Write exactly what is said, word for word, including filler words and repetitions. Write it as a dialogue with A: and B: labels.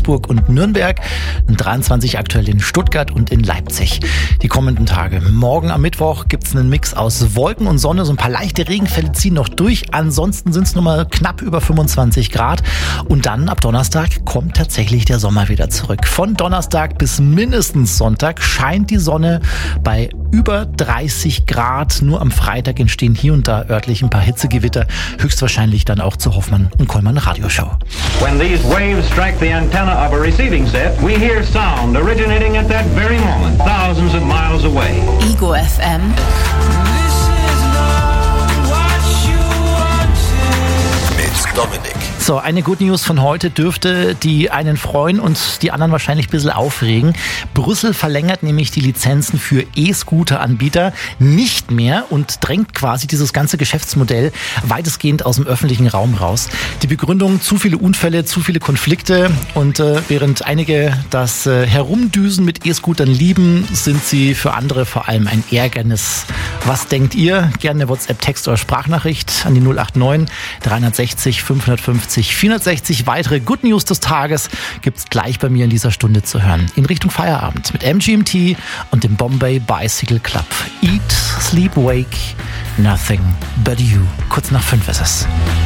A: Augsburg und Nürnberg, dreiundzwanzig aktuell in Stuttgart und in Leipzig. Die kommenden Tage. Morgen am Mittwoch gibt's einen Mix aus Wolken und Sonne, so ein paar leichte Regenfälle ziehen noch durch. Ansonsten sind es nur mal knapp über fünfundzwanzig Grad. Und dann ab Donnerstag kommt tatsächlich der Sommer wieder zurück. Von Donnerstag bis mindestens Sonntag scheint die Sonne bei über dreißig Grad. Nur am Freitag entstehen hier und da örtlich ein paar Hitzegewitter. Höchstwahrscheinlich dann auch zur Hoffmann und Kollmann Radioshow.
B: When these waves strike the antenna of a receiving set, we hear sound originating at that very moment, thousands of miles away.
C: Ego F M.
A: Mit Dominik. So, eine Good News von heute dürfte die einen freuen und die anderen wahrscheinlich ein bisschen aufregen. Brüssel verlängert nämlich die Lizenzen für E-Scooter-Anbieter nicht mehr und drängt quasi dieses ganze Geschäftsmodell weitestgehend aus dem öffentlichen Raum raus. Die Begründung: zu viele Unfälle, zu viele Konflikte, und äh, während einige das äh, Herumdüsen mit E-Scootern lieben, sind sie für andere vor allem ein Ärgernis. Was denkt ihr? Gerne eine WhatsApp-Text oder Sprachnachricht an die null acht neun dreihundertsechzig fünfhundertfünfzig vierhundertsechzig. Weitere Good News des Tages gibt's gleich bei mir in dieser Stunde zu hören. In Richtung Feierabend mit M G M T und dem Bombay Bicycle Club. Eat, Sleep, Wake, Nothing but You. Kurz nach fünf ist es.